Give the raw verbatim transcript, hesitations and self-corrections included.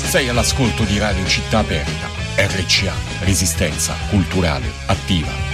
Sei all'ascolto di Radio Città Aperta, R C A, Resistenza Culturale Attiva.